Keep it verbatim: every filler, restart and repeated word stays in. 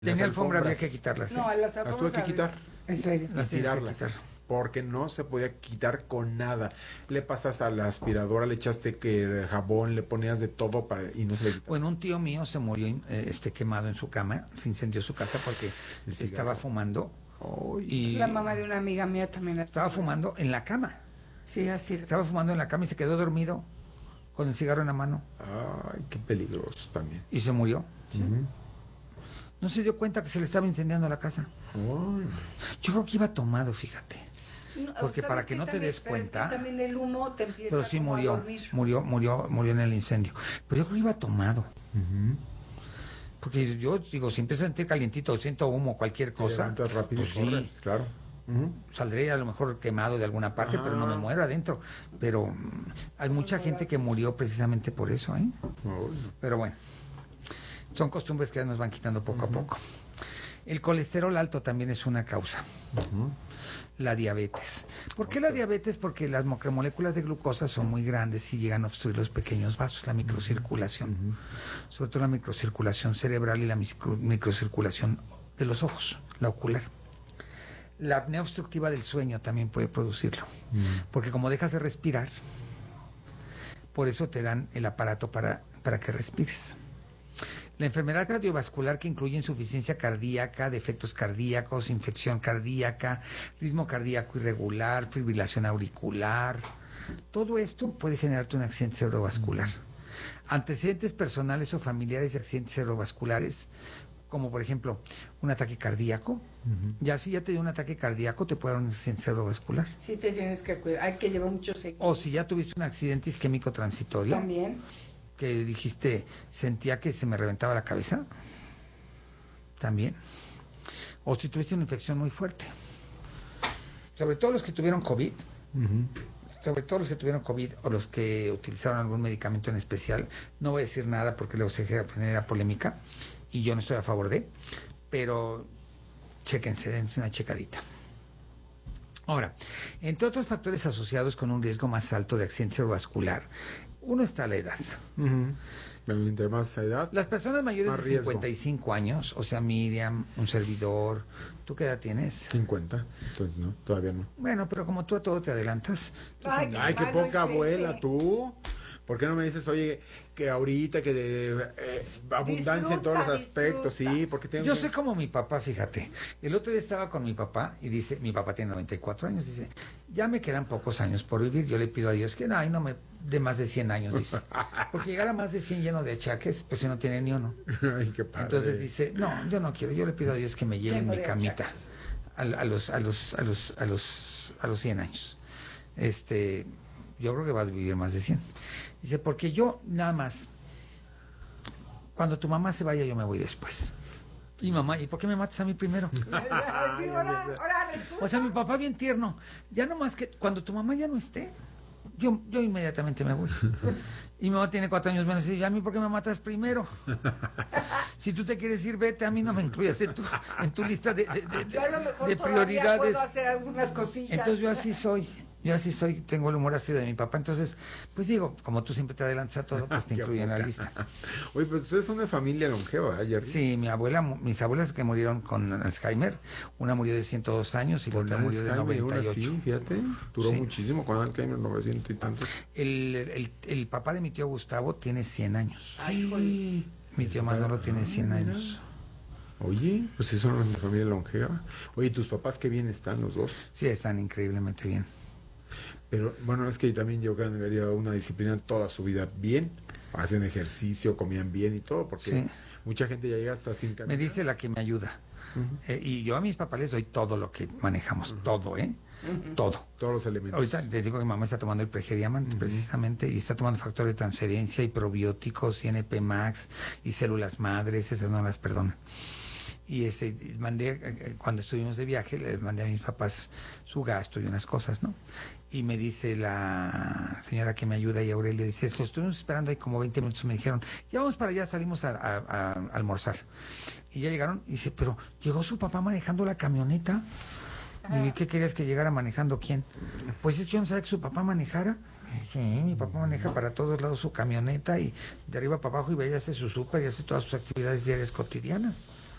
Tenía alfombra, había que quitarlas. ¿sí? No, las Las tuve que quitar. ¿En serio? Las tienes que quitar. Tirarlas. Porque no se podía quitar con nada. Le pasas a la aspiradora, le echaste que jabón, le ponías de todo para y no se le quitaba. Bueno, un tío mío se murió eh, este quemado en su cama, se incendió su casa porque estaba fumando. Ay. Y La mamá de una amiga mía también la estaba fumando en la cama. Sí, así. Estaba fumando en la cama y se quedó dormido con el cigarro en la mano. Ay, qué peligroso también. Y se murió. Uh-huh. No se dio cuenta que se le estaba incendiando la casa. Ay. Yo creo que iba tomado, fíjate. No, Porque ¿sabes para que qué no te también? des Pero es que cuenta. también el humo te empieza Pero sí como a murió, dormir. murió, murió, murió en el incendio. Pero yo creo que iba tomado. Uh-huh. Porque yo digo, si empiezo a sentir calientito, siento humo, cualquier Te cosa, levantas rápido pues y corres, sí, claro. Uh-huh. saldré a lo mejor quemado de alguna parte, Ajá. pero no me muero adentro. Pero mm, hay mucha gente que murió precisamente por eso, ¿eh? Ay. Pero bueno, son costumbres que ya nos van quitando poco Uh-huh. a poco. El colesterol alto también es una causa. Uh-huh. La diabetes. ¿Por qué la diabetes? Porque las macromoléculas de glucosa son muy grandes y llegan a obstruir los pequeños vasos, la microcirculación. Uh-huh. Sobre todo la microcirculación cerebral y la micro, microcirculación de los ojos, la ocular. La apnea obstructiva del sueño también puede producirlo. Uh-huh. Porque como dejas de respirar, por eso te dan el aparato para, para que respires. La enfermedad cardiovascular, que incluye insuficiencia cardíaca, defectos cardíacos, infección cardíaca, ritmo cardíaco irregular, fibrilación auricular, todo esto puede generarte un accidente cerebrovascular. Antecedentes personales o familiares de accidentes cerebrovasculares, como por ejemplo un ataque cardíaco, uh-huh. ya si ya te dio un ataque cardíaco, te puede dar un accidente cerebrovascular. Sí te tienes que cuidar, hay que llevar mucho seguimiento. O si ya tuviste un accidente isquémico transitorio. También. Que dijiste, sentía que se me reventaba la cabeza, también. O si tuviste una infección muy fuerte. Sobre todo los que tuvieron COVID, Uh-huh. sobre todo los que tuvieron COVID o los que utilizaron algún medicamento en especial, no voy a decir nada porque luego se genera polémica y yo no estoy a favor de, pero chéquense, dense una checadita. Ahora, entre otros factores asociados con un riesgo más alto de accidente cerebrovascular, uno está la edad. Uh-huh. Pero entre más edad, las personas mayores más de riesgo. cincuenta y cinco años, o sea, Miriam, un servidor, ¿tú qué edad tienes? cincuenta, entonces no, todavía no. Bueno, pero como tú a todo te adelantas. Ay, también. Ay, qué malo poca es abuela, ese. tú. ¿Por qué no me dices, oye, que ahorita, que de eh, abundancia en todos los Disfruta, aspectos? disfruta. Sí, porque tengo Yo que- soy como mi papá, fíjate. El otro día estaba con mi papá y dice, mi papá tiene noventa y cuatro años, dice, ya me quedan pocos años por vivir. Yo le pido a Dios que no, ay, no me dé más de cien años, dice. Porque llegar a más de cien lleno de achaques, pues si no tiene ni uno. Ay, qué padre. Entonces dice, no, yo no quiero, yo le pido a Dios que me lleve en Lleno mi de camita achaques. a, a los a los a los a los a los cien años. Este, yo creo que va a vivir más de cien. Dice, porque yo nada más cuando tu mamá se vaya yo me voy después. Y mamá, ¿y por qué me matas a mí primero? Sí, ahora, ahora resulta. O sea, mi papá bien tierno. Ya nomás que cuando tu mamá ya no esté, yo, yo inmediatamente me voy. Y mi mamá tiene cuatro años menos y dice, ¿a mí por qué me matas primero? Si tú te quieres ir, vete, a mí no me incluyas en tu, en tu lista de, de, de, Yo a lo mejor de todavía prioridades. puedo hacer algunas cosillas. Entonces yo así soy. Yo así soy, tengo el humor así de mi papá. Entonces, pues digo, como tú siempre te adelantas a todo, pues te Qué incluyen en la poca. lista. Oye, pero ustedes son una familia longeva, ¿eh, Jerry? Sí, mi abuela, mis abuelas que murieron con Alzheimer, una murió de ciento dos años y la Con otra murió de Alzheimer, noventa y ocho. una sí, fíjate, duró Sí. muchísimo con Alzheimer, novecientos y tantos. El, el, el papá de mi tío Gustavo tiene cien años. Ay, jole. Mi tío Manolo tiene cien años. Oye, pues sí son una familia longeva. Oye, ¿tus papás qué bien están los dos? Sí, están increíblemente bien. Pero bueno, es que también yo creo que debería una disciplina toda su vida bien. Hacen ejercicio, comían bien y todo, porque Sí. mucha gente ya llega hasta sin Me caminar. dice la que me ayuda. Ujú. Eh, y yo a mis papás les doy todo lo que manejamos, todo, ¿eh? Todo. Todos los elementos. Ahorita te digo que mi mamá está tomando el Pregediamant, Ujú. precisamente, y está tomando factor de transferencia y probióticos y N P Max y células madres, esas no las perdono. Y este, mandé, eh, cuando estuvimos de viaje, les mandé a mis papás su gasto y unas cosas, ¿no? Y me dice la señora que me ayuda y Aurelio, dice, es que estuvimos esperando ahí como veinte minutos, me dijeron, ya vamos para allá, salimos a, a- a almorzar. Y ya llegaron, y dice, pero llegó su papá manejando la camioneta. ¿Y qué querías que llegara manejando quién? Pues es que yo no sabía que su papá manejara. Sí, mi papá maneja para todos lados su camioneta y de arriba para abajo y vaya a hacer su súper y hace todas sus actividades diarias cotidianas.